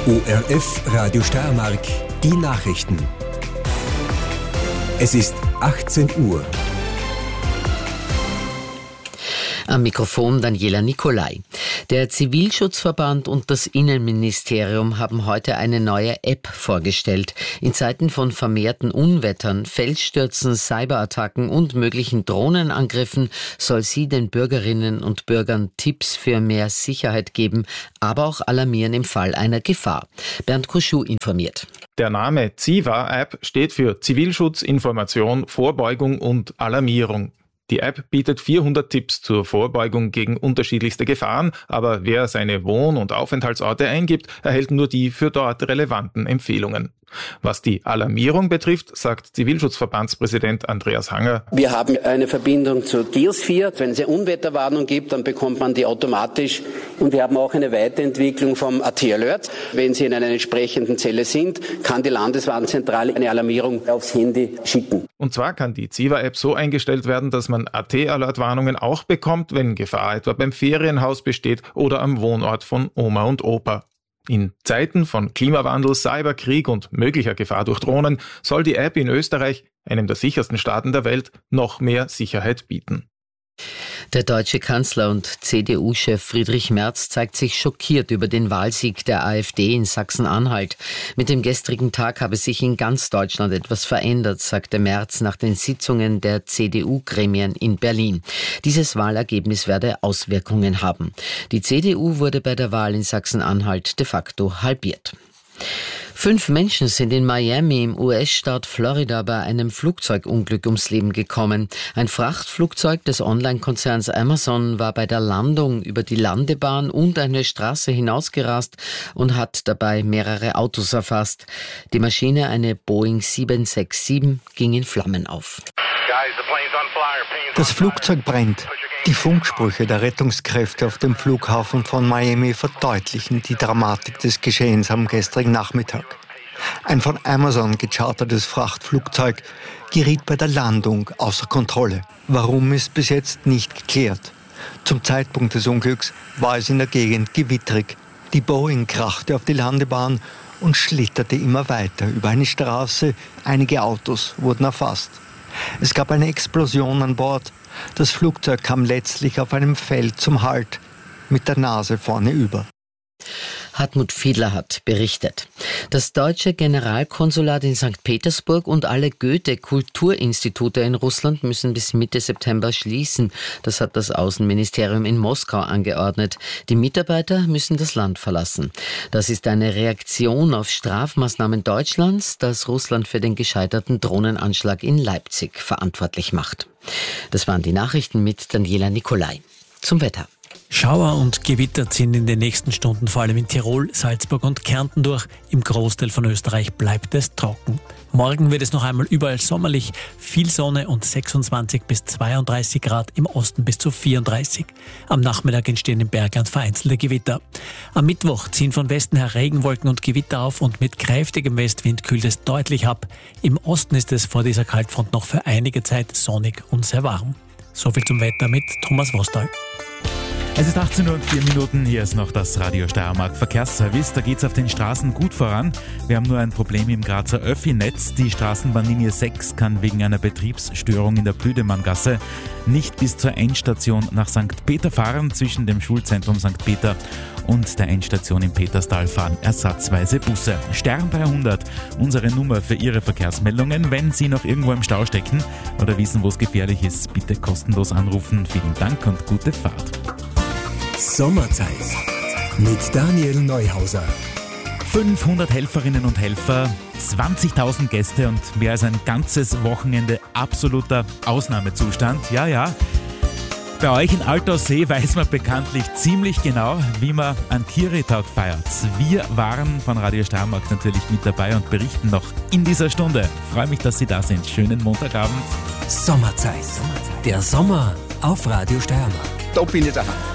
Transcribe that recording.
ORF Radio Steiermark, die Nachrichten. Es ist 18 Uhr. Am Mikrofon Daniela Nicolai. Der Zivilschutzverband und das Innenministerium haben heute eine neue App vorgestellt. In Zeiten von vermehrten Unwettern, Felsstürzen, Cyberattacken und möglichen Drohnenangriffen soll sie den Bürgerinnen und Bürgern Tipps für mehr Sicherheit geben, aber auch alarmieren im Fall einer Gefahr. Bernd Kuschuh informiert. Der Name ZIVA-App steht für Zivilschutz, Information, Vorbeugung und Alarmierung. Die App bietet 400 Tipps zur Vorbeugung gegen unterschiedlichste Gefahren, aber wer seine Wohn- und Aufenthaltsorte eingibt, erhält nur die für dort relevanten Empfehlungen. Was die Alarmierung betrifft, sagt Zivilschutzverbandspräsident Andreas Hanger: Wir haben eine Verbindung zu Geosphere. Wenn es eine Unwetterwarnung gibt, dann bekommt man die automatisch. Und wir haben auch eine Weiterentwicklung vom AT-Alert. Wenn Sie in einer entsprechenden Zelle sind, kann die Landeswarnzentrale eine Alarmierung aufs Handy schicken. Und zwar kann die ZIVA-App so eingestellt werden, dass man AT-Alert-Warnungen auch bekommt, wenn Gefahr etwa beim Ferienhaus besteht oder am Wohnort von Oma und Opa. In Zeiten von Klimawandel, Cyberkrieg und möglicher Gefahr durch Drohnen soll die App in Österreich, einem der sichersten Staaten der Welt, noch mehr Sicherheit bieten. Der deutsche Kanzler und CDU-Chef Friedrich Merz zeigt sich schockiert über den Wahlsieg der AfD in Sachsen-Anhalt. Mit dem gestrigen Tag habe sich in ganz Deutschland etwas verändert, sagte Merz nach den Sitzungen der CDU-Gremien in Berlin. Dieses Wahlergebnis werde Auswirkungen haben. Die CDU wurde bei der Wahl in Sachsen-Anhalt de facto halbiert. 5 Menschen sind in Miami im US-Staat Florida bei einem Flugzeugunglück ums Leben gekommen. Ein Frachtflugzeug des Online-Konzerns Amazon war bei der Landung über die Landebahn und eine Straße hinausgerast und hat dabei mehrere Autos erfasst. Die Maschine, eine Boeing 767, ging in Flammen auf. Das Flugzeug brennt. Die Funksprüche der Rettungskräfte auf dem Flughafen von Miami verdeutlichen die Dramatik des Geschehens am gestrigen Nachmittag. Ein von Amazon gechartertes Frachtflugzeug geriet bei der Landung außer Kontrolle. Warum ist bis jetzt nicht geklärt. Zum Zeitpunkt des Unglücks war es in der Gegend gewittrig. Die Boeing krachte auf die Landebahn und schlitterte immer weiter über eine Straße. Einige Autos wurden erfasst. Es gab eine Explosion an Bord. Das Flugzeug kam letztlich auf einem Feld zum Halt, mit der Nase vorne über. Hartmut Fiedler hat berichtet. Das deutsche Generalkonsulat in St. Petersburg und alle Goethe-Kulturinstitute in Russland müssen bis Mitte September schließen. Das hat das Außenministerium in Moskau angeordnet. Die Mitarbeiter müssen das Land verlassen. Das ist eine Reaktion auf Strafmaßnahmen Deutschlands, das Russland für den gescheiterten Drohnenanschlag in Leipzig verantwortlich macht. Das waren die Nachrichten mit Daniela Nicolai. Zum Wetter. Schauer und Gewitter ziehen in den nächsten Stunden vor allem in Tirol, Salzburg und Kärnten durch. Im Großteil von Österreich bleibt es trocken. Morgen wird es noch einmal überall sommerlich, viel Sonne und 26 bis 32 Grad, im Osten bis zu 34. Am Nachmittag entstehen im Bergland vereinzelte Gewitter. Am Mittwoch ziehen von Westen her Regenwolken und Gewitter auf und mit kräftigem Westwind kühlt es deutlich ab. Im Osten ist es vor dieser Kaltfront noch für einige Zeit sonnig und sehr warm. Soviel zum Wetter mit Thomas Wostal. Es ist 18:04 Uhr, hier ist noch das Radio Steiermark Verkehrsservice. Da geht's auf den Straßen gut voran. Wir haben nur ein Problem im Grazer Öffi-Netz. Die Straßenbahnlinie 6 kann wegen einer Betriebsstörung in der Blüdemanngasse nicht bis zur Endstation nach St. Peter fahren. Zwischen dem Schulzentrum St. Peter und der Endstation in Peterstal fahren ersatzweise Busse. Stern 300, unsere Nummer für Ihre Verkehrsmeldungen. Wenn Sie noch irgendwo im Stau stecken oder wissen, wo es gefährlich ist, bitte kostenlos anrufen. Vielen Dank und gute Fahrt. Sommerzeit mit Daniel Neuhauser. 500 Helferinnen und Helfer, 20.000 Gäste und mehr als ein ganzes Wochenende absoluter Ausnahmezustand. Ja. Bei euch in Altaussee weiß man bekanntlich ziemlich genau, wie man einen Kirchtag feiert. Wir waren von Radio Steiermark natürlich mit dabei und berichten noch in dieser Stunde. Freue mich, dass Sie da sind. Schönen Montagabend. Sommerzeit. Der Sommer auf Radio Steiermark. Da bin ich daheim.